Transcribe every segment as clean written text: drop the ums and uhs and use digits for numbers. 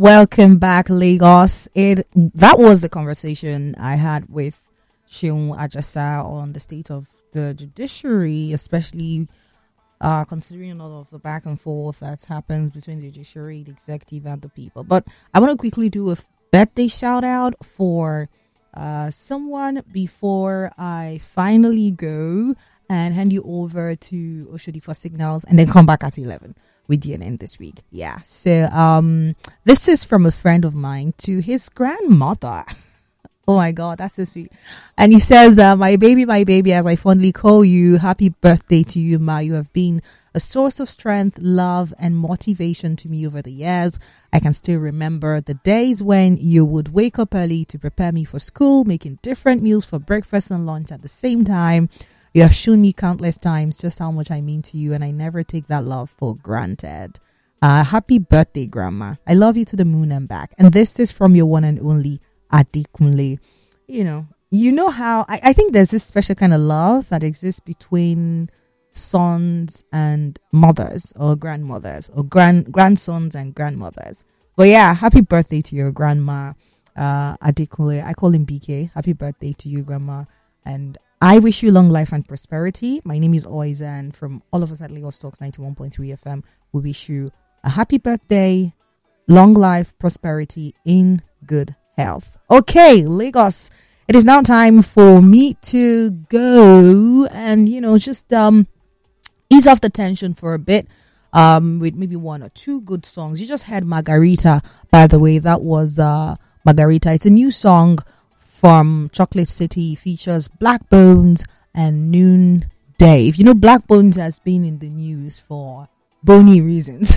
Welcome back, Lagos. That was the conversation I had with Seun Ajasa on the state of the judiciary, especially considering a lot of the back and forth that happens between the judiciary, the executive, and the people. But I want to quickly do a birthday shout out for someone before I finally go and hand you over to Oshodi for signals and then come back at 11 with DNN this week. Yeah. So this is from a friend of mine to his grandmother. Oh my God, that's so sweet. And he says, my baby, as I fondly call you, happy birthday to you, Ma. You have been a source of strength, love, and motivation to me over the years. I can still remember the days when you would wake up early to prepare me for school, making different meals for breakfast and lunch at the same time. You have shown me countless times just how much I mean to you, and I never take that love for granted. Happy birthday, Grandma. I love you to the moon and back. And this is from your one and only Adekunle. You know how I think there's this special kind of love that exists between sons and mothers or grandmothers or grandsons and grandmothers. But yeah, happy birthday to your grandma, Adekunle. I call him BK. Happy birthday to you, Grandma. And I wish you long life and prosperity. My name is Oiza, and from all of us at Lagos Talks 91.3 FM, we wish you a happy birthday, long life, prosperity, in good health. Okay, Lagos. It is now time for me to go and, just ease off the tension for a bit with maybe one or two good songs. You just heard Margarita, by the way. That was Margarita. It's a new song from Chocolate City. Features Black Bones and Noon Dave. Black Bones has been in the news for bony reasons.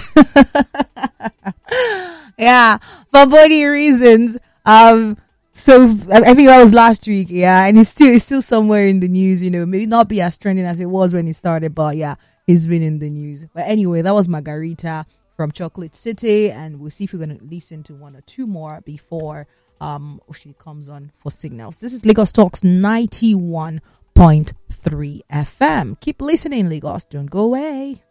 Yeah, for bony reasons. So I think that was last week, yeah, and it's still somewhere in the news, maybe not be as trending as it was when it started, but yeah, he's been in the news. But anyway, that was Margarita from Chocolate City, and we'll see if we're going to listen to one or two more before she comes on for signals. This is Lagos Talks 91.3 FM. Keep listening, Lagos. Don't go away.